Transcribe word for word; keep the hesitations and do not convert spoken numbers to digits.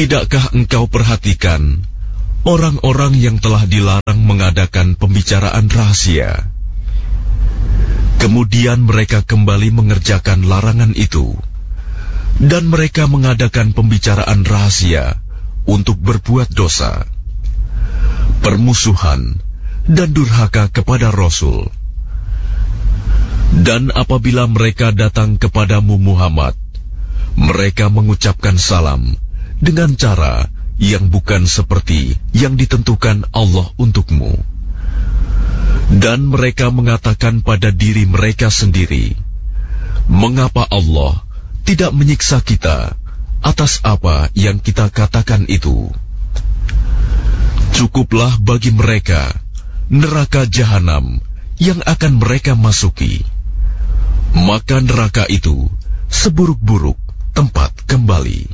Tidakkah engkau perhatikan orang-orang yang telah dilarang mengadakan pembicaraan rahasia? Kemudian mereka kembali mengerjakan larangan itu, dan mereka mengadakan pembicaraan rahasia untuk berbuat dosa, permusuhan, dan durhaka kepada Rasul. Dan apabila mereka datang kepadamu Muhammad, mereka mengucapkan salam dengan cara yang bukan seperti yang ditentukan Allah untukmu. Dan mereka mengatakan pada diri mereka sendiri, mengapa Allah tidak menyiksa kita atas apa yang kita katakan itu? Cukuplah bagi mereka neraka jahanam yang akan mereka masuki. Maka neraka itu seburuk-buruk tempat kembali.